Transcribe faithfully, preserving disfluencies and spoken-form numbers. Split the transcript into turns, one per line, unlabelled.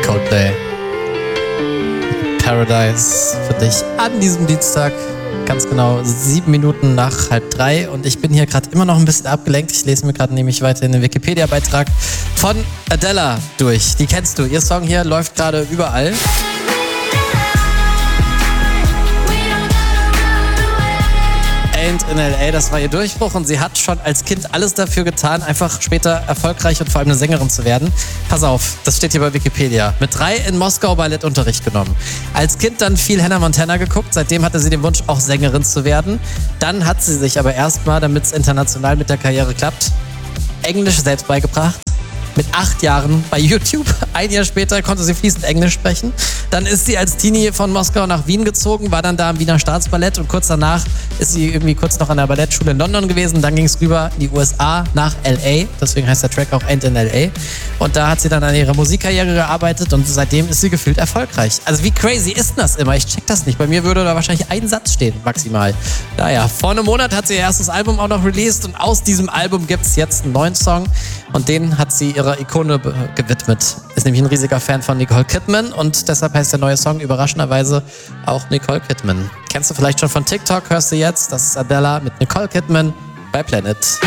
Coldplay. Paradise für dich an diesem Dienstag. Ganz genau sieben Minuten nach halb drei. Und ich bin hier gerade immer noch ein bisschen abgelenkt. Ich lese mir gerade nämlich weiter den Wikipedia-Beitrag von Adele durch. Die kennst du. Ihr Song hier läuft gerade überall. Ain't in L A, das war ihr Durchbruch und sie hat schon als Kind alles dafür getan, einfach später erfolgreich und vor allem eine Sängerin zu werden. Pass auf, das steht hier bei Wikipedia. Mit drei in Moskau Ballettunterricht genommen. Als Kind dann viel Hannah Montana geguckt, seitdem hatte sie den Wunsch, auch Sängerin zu werden. Dann hat sie sich aber erstmal, damit es international mit der Karriere klappt, Englisch selbst beigebracht. Mit acht Jahren bei YouTube. Ein Jahr später konnte sie fließend Englisch sprechen. Dann ist sie als Teenie von Moskau nach Wien gezogen, war dann da im Wiener Staatsballett und kurz danach ist sie irgendwie kurz noch an der Ballettschule in London gewesen. Dann ging es rüber in die U S A nach L A. Deswegen heißt der Track auch Ain't in L A. Und da hat sie dann an ihrer Musikkarriere gearbeitet und seitdem ist sie gefühlt erfolgreich. Also wie crazy ist denn das immer? Ich check das nicht. Bei mir würde da wahrscheinlich ein Satz stehen, maximal. Naja, vor einem Monat hat sie ihr erstes Album auch noch released und aus diesem Album gibt es jetzt einen neuen Song und den hat sie ihrer Ikone gewidmet. Ist nämlich ein riesiger Fan von Nicole Kidman und deshalb heißt der neue Song überraschenderweise auch Nicole Kidman. Kennst du vielleicht schon von TikTok, hörst du jetzt? Das ist Adele mit Nicole Kidman bei Planet.